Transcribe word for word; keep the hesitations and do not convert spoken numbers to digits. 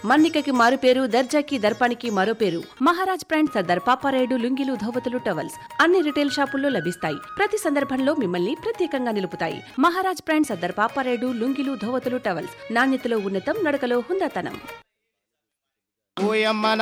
మన్నికకి మారు పేరు, దర్జాకి దర్పానికి మరో పేరు. మహారాజ్ బ్రాండ్ సర్దార్ పాపారాయుడు లుంగీలు, ధోవతులు, టవల్స్ అన్ని రిటైల్ షాపుల్లో లభిస్తాయి. ప్రతి సందర్భంలో మిమ్మల్ని ప్రత్యేకంగా నిలుపుతాయి. మహారాజ్ బ్రాండ్ సర్దార్ పాపారాయుడు లుంగీలు, ధోవతులు, టవల్స్ నాణ్యతలో ఉన్నతం, నడకలో హుందాతనం.